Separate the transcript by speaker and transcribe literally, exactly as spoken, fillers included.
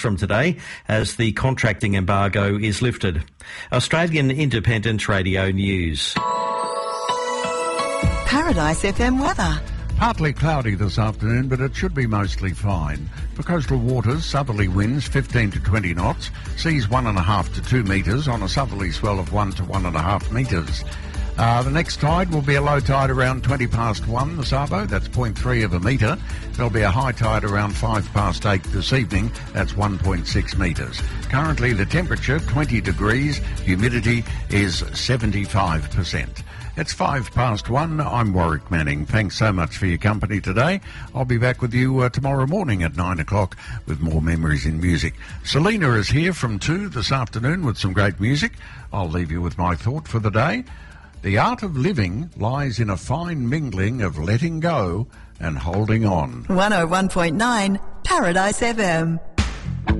Speaker 1: from today as the contracting embargo is lifted. Australian Independent Radio News.
Speaker 2: Paradise F M weather.
Speaker 3: Partly cloudy this afternoon, but it should be mostly fine. For coastal waters, southerly winds fifteen to twenty knots, seas one and a half to two metres on a southerly swell of one to one and a half metres. Uh, the next tide will be a low tide around twenty past one this arvo, that's zero point three of a metre. There'll be a high tide around five past eight this evening, that's one point six metres. Currently the temperature twenty degrees, humidity is seventy-five percent. It's five past one. I'm Warwick Manning. Thanks so much for your company today. I'll be back with you uh, tomorrow morning at nine o'clock with more Memories in Music. Selena is here from two this afternoon with some great music. I'll leave you with my thought for the day. The art of living lies in a fine mingling of letting go and holding on.
Speaker 2: one oh one point nine Paradise F M.